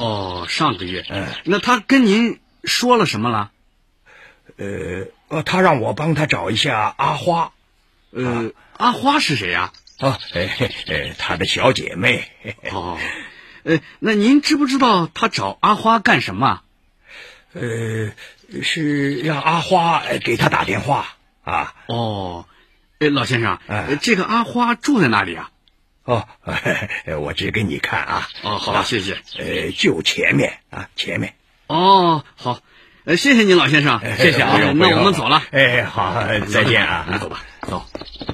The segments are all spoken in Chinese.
哦，上个月。那他跟您说了什么了？ 他让我帮他找一下阿花。 阿花是谁呀？ 他的小姐妹。 哦，那您知不知道他找阿花干什么？ 是让阿花给他打电话啊。 哦，老先生，这个阿花住在哪里啊？ 我指给你看啊。 哦，好吧，谢谢。 就前面啊，前面。 哦，好，谢谢您，老先生，谢谢啊。那我们走了。 好，再见啊。 你走吧，走。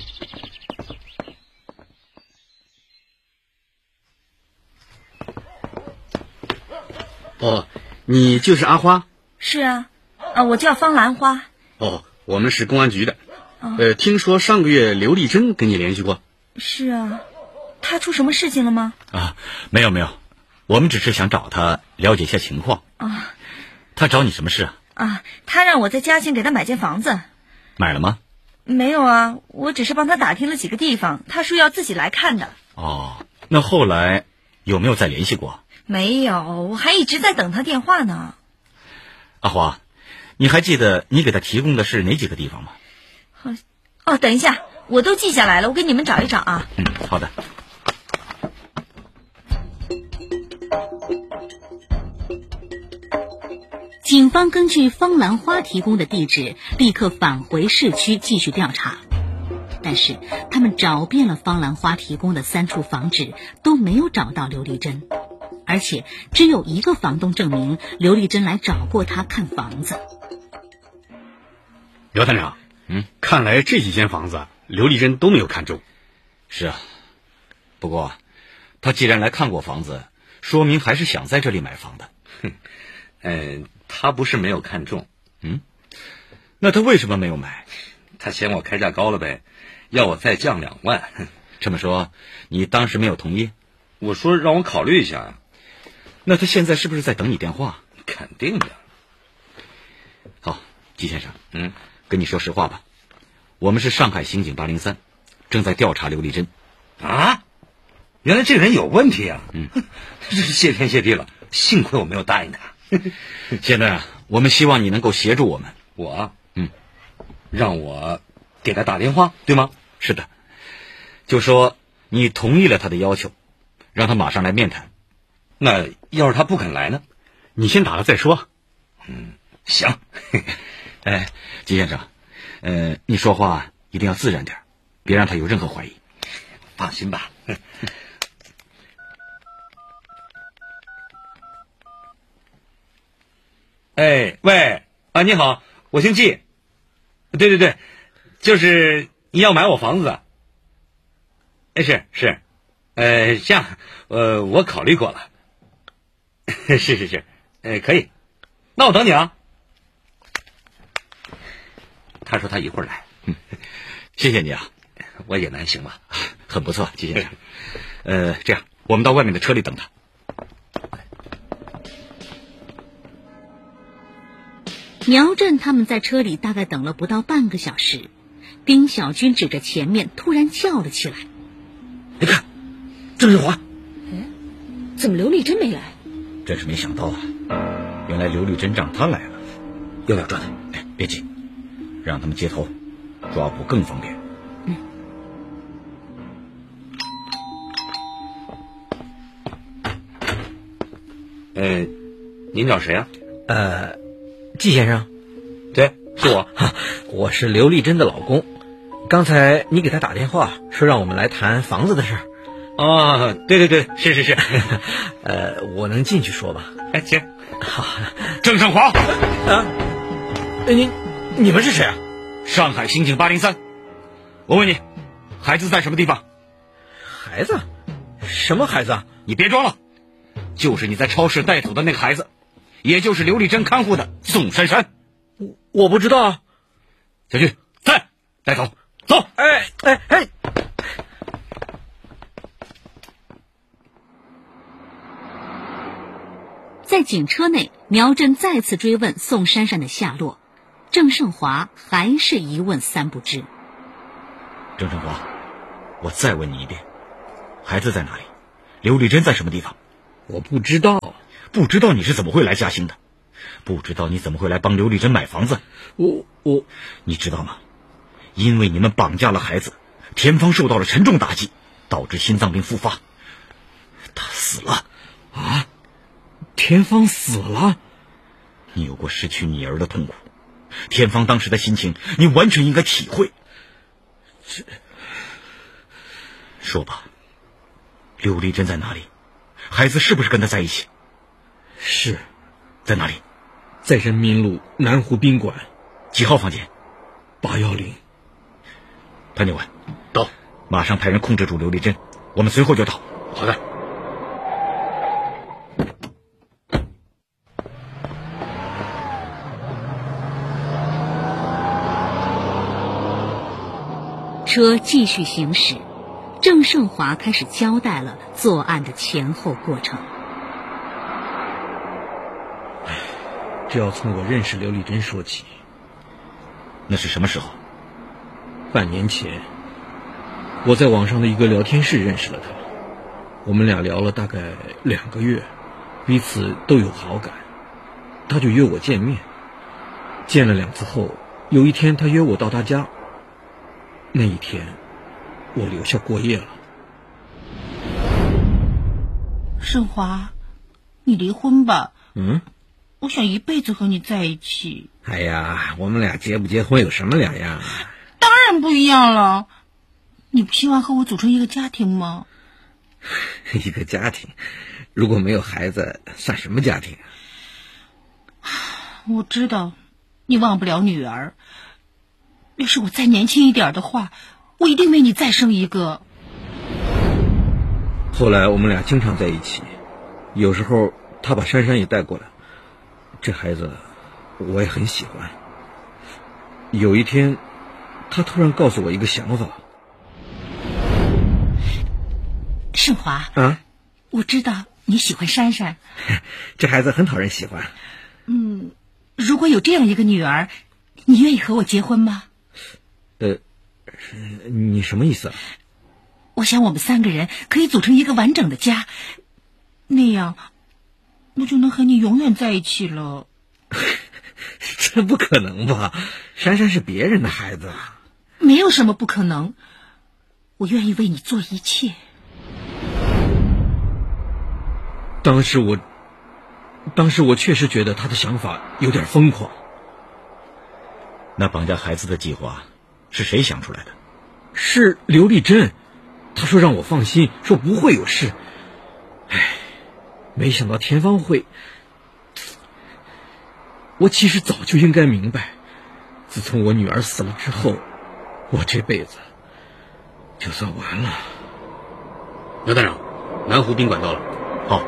哦，你就是阿花？ 是啊，我叫方兰花。 哦，我们是公安局的。听说上个月刘丽珍跟你联系过？ 是啊，她出什么事情了吗？ 没有，我们只是想找她了解一下情况。她找你什么事啊？ 她让我在嘉兴给她买间房子。 买了吗？ 没有啊，我只是帮她打听了几个地方，她说要自己来看的。 那后来有没有再联系过？ 没有，我还一直在等她电话呢。 阿花，你还记得你给她提供的是哪几个地方吗？ 等一下，我都记下来了，我给你们找一找啊。 好的。 警方根据方兰花提供的地址，立刻返回市区继续调查。但是他们找遍了方兰花提供的3处房址，都没有找到刘丽珍，而且只有一个房东证明刘丽珍来找过他看房子。 刘探长，看来这几间房子刘丽珍都没有看中。 是啊，不过他既然来看过房子，说明还是想在这里买房的。 他不是没有看中。 那他为什么没有买？ 他嫌我开价高了呗，要我再降2万。 这么说，你当时没有同意？ 我说让我考虑一下呀。 那他现在是不是在等你电话？ 肯定的。 好，季先生，跟你说实话吧，我们是上海刑警803，正在调查刘丽珍。 原来这个人有问题啊！真是谢天谢地了，幸亏我没有答应他。 现在我们希望你能够协助我们。 让我给他打电话，对吗？ 是的，就说你同意了他的要求，让他马上来面谈。 那要是他不肯来呢？ 你先打了再说。 行。 季先生，你说话一定要自然点，别让他有任何怀疑。 放心吧。喂，你好，我姓季。对，就是你要买我房子。是，这样，我考虑过了。是，可以，那我等你啊。他说他一会儿来。 谢谢你啊， 我也难行吧？ 很不错，季先生。这样，我们到外面的车里等他。 苗振他们在车里大概等了不到半个小时，丁小军指着前面突然叫了起来：“ 你看，郑世华！ 怎么刘丽珍没来？ 真是没想到啊！原来刘丽珍让他来了。 要不要抓他？ 别急，让他们接头，抓捕更方便。 您找谁啊？ 季先生。 对，是我。 我是刘丽珍的老公。刚才你给他打电话，说让我们来谈房子的事儿。 对，是。 我能进去说吗？ 行。 好。 郑胜华。 你们是谁啊？ 上海刑警803。我问你，孩子在什么地方？ 孩子？什么孩子啊？ 你别装了，就是你在超市带走的那个孩子，也就是刘丽珍看护的宋珊珊。 我不知道啊。 小军，在，带走，走。 在警车内，苗振再次追问宋珊珊的下落，郑胜华还是一问三不知。 郑胜华，我再问你一遍，孩子在哪里？刘丽珍在什么地方？ 我不知道。 不知道你是怎么会来嘉兴的，不知道你怎么会来帮刘丽珍买房子。你知道吗？因为你们绑架了孩子，田芳受到了沉重打击，导致心脏病复发，他死了。 啊？田芳死了？ 你有过失去女儿的痛苦，田芳当时的心情你完全应该体会。说吧，刘丽珍在哪里？孩子是不是跟她在一起？ 是。 在哪里？ 在人民路南湖宾馆。 几号房间 ？810。 潘警官， 到， 马上派人控制住刘丽珍，我们随后就到。 好的。 车继续行驶，郑胜华开始交代了作案的前后过程。 这要从我认识刘丽珍说起。 那是什么时候？ 半年前，我在网上的一个聊天室认识了她，我们俩聊了大概2个月，彼此都有好感，她就约我见面。见了2次后，有一天她约我到她家，那一天我留下过夜了。 盛华，你离婚吧。我想一辈子和你在一起。 哎呀，我们俩结不结婚有什么两样啊？ 当然不一样了。你不希望和我组成一个家庭吗？ 一个家庭，如果没有孩子，算什么家庭啊？ 我知道你忘不了女儿，要是我再年轻一点的话，我一定为你再生一个。 后来我们俩经常在一起，有时候他把珊珊也带过来，这孩子我也很喜欢。有一天他突然告诉我一个想法。 盛华啊， 我知道你喜欢珊珊。 这孩子很讨人喜欢。 如果有这样一个女儿，你愿意和我结婚吗？ 你什么意思啊？ 我想我们3个人可以组成一个完整的家，那样我就能和你永远在一起了。 这不可能吧？珊珊是别人的孩子。 没有什么不可能，我愿意为你做一切。 当时我确实觉得他的想法有点疯狂。 那绑架孩子的计划是谁想出来的？ 是刘丽珍，她说让我放心，说不会有事。没想到田芳会。我其实早就应该明白，自从我女儿死了之后，我这辈子就算完了。 苗探长，南湖宾馆到了。 好。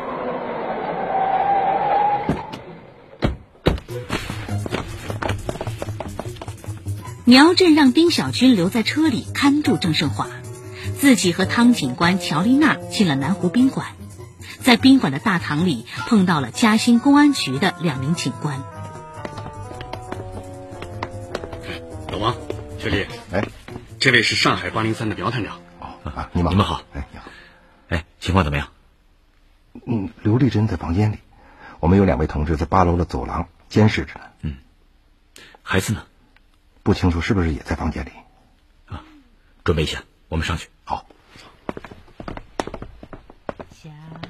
苗震让丁小军留在车里看住郑胜华，自己和汤警官乔丽娜进了南湖宾馆。在宾馆的大堂里碰到了嘉兴公安局的2名警官。 老王，学弟，这位是上海803的苗探长。 你们好。 你好。情况怎么样？ 刘丽珍在房间里，我们有2位同志在8楼的走廊监视着呢。 孩子呢？ 不清楚是不是也在房间里。 准备一下，我们上去。 好。 小